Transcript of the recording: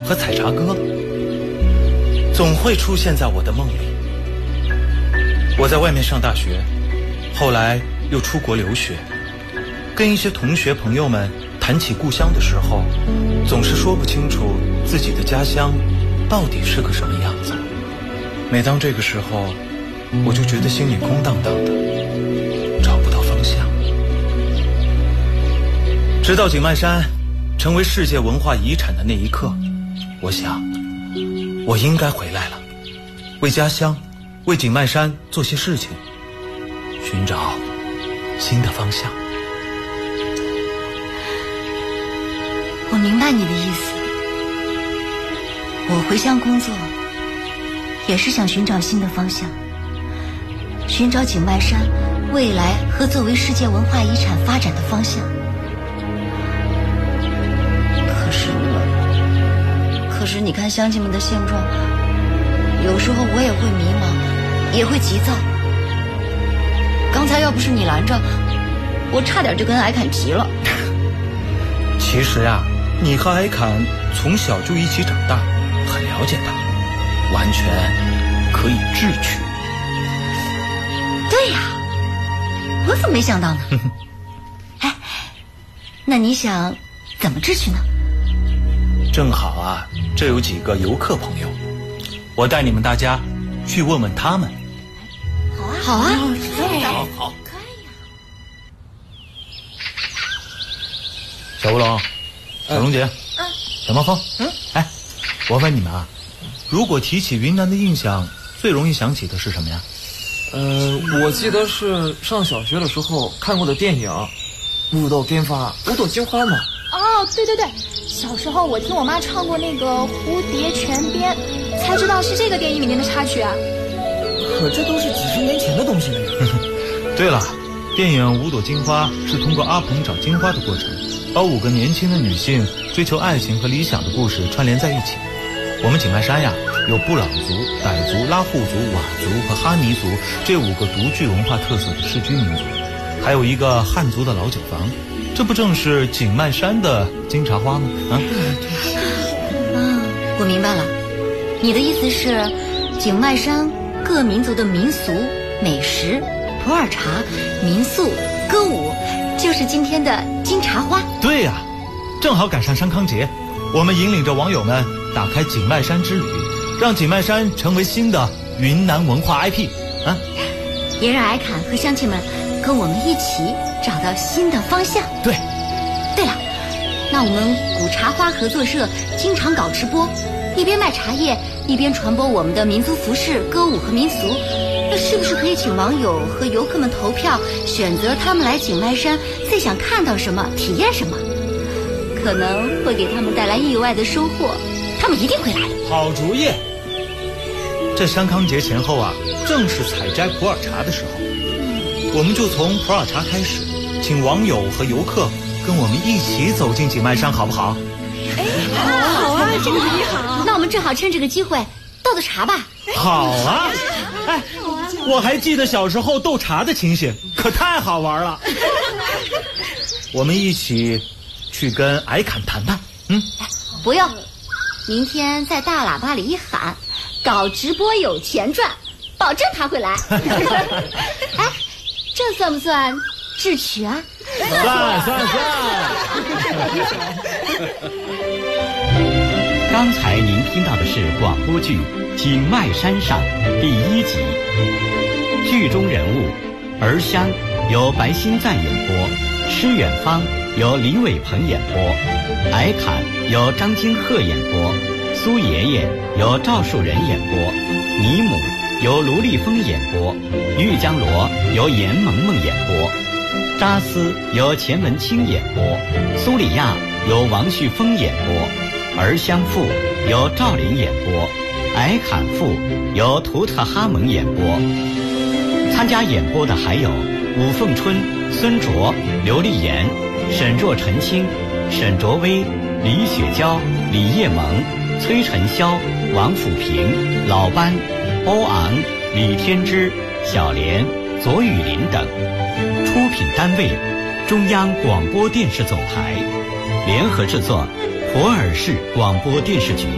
和采茶歌，总会出现在我的梦里。我在外面上大学，后来又出国留学，跟一些同学朋友们谈起故乡的时候，总是说不清楚自己的家乡到底是个什么样子。每当这个时候，我就觉得心里空荡荡的，找不到方向。直到井迈山成为世界文化遗产的那一刻，我想我应该回来了，为家乡，为井迈山做些事情，寻找新的方向。 我明白你的意思，我回乡工作也是想寻找新的方向，寻找井迈山未来和作为世界文化遗产发展的方向。可是你看乡亲们的现状，有时候我也会迷茫，也会急躁。刚才要不是你拦着，我差点就跟艾侃急了。 其实呀，你和艾侃从小就一起长大，很了解他，完全可以智取。 对呀，我怎么没想到呢？哎，那你想怎么智取呢？ 正好啊，这有几个游客朋友，我带你们大家去问问他们。 好啊， 好，可以呀。小乌龙，小龙姐，小猫风，哎，我问你们啊，如果提起云南的印象，最容易想起的是什么呀？ 我记得是上小学的时候看过的电影《五朵金花》嘛。 哦，对，小时候我听我妈唱过那个《蝴蝶泉边》，才知道是这个电影里面的插曲啊。 可这都是几十年前的东西了呀。 对了，电影《五朵金花》是通过阿鹏找金花的过程，把5个年轻的女性追求爱情和理想的故事串联在一起。我们井迈山呀，有布朗族、傣族、拉祜族、佤族和哈尼族这5个独具文化特色的世居民族，还有一个汉族的老酒坊。这不正是井迈山的金茶花吗？ 我明白了，你的意思是井迈山各民族的民俗、美食、普洱茶、民宿、歌舞，就是今天的金茶花。 对呀，正好赶上山康节，我们引领着网友们打开井迈山之旅，让井迈山成为新的云南文化 IP 啊！ 也让艾侃和乡亲们跟我们一起找到新的方向。 对了，那我们古茶花合作社经常搞直播，一边卖茶叶，一边传播我们的民族服饰、歌舞和民俗。那是不是可以请网友和游客们投票，选择他们来井迈山最想看到什么、体验什么？可能会给他们带来意外的收获，他们一定会来的。 好主意！这山康节前后啊，正是采摘普洱茶的时候，我们就从普洱茶开始，请网友和游客跟我们一起走进井迈山，好不好？ 好啊，这个主意好。那我们正好趁这个机会斗斗茶吧。 好啊！哎，我还记得小时候斗茶的情形，可太好玩了。我们一起去跟艾侃谈谈。 不用，明天在大喇叭里一喊，搞直播有钱赚，保证他会来。哎，这算不算智取啊？ 算。 刚才您听到的是广播剧《井迈山上》第1集，剧中人物儿香由白新赞演播，诗远方由李伟鹏演播，艾侃由张金鹤演播，苏爷爷由赵树人演播，尼姆由卢立峰演播，玉江罗由严萌萌演播，扎斯由钱文清演播，苏里亚由王旭峰演播，儿香赋由赵林演播，艾侃赋由图特哈蒙演播。参加演播的还有武凤春、孙卓、刘丽妍、沈若陈清、沈卓威、李雪娇、李叶萌、崔晨霄、王辅平、老班、欧昂、李天之、小莲、左雨林等。出品单位中央广播电视总台，联合制作普洱市广播电视局。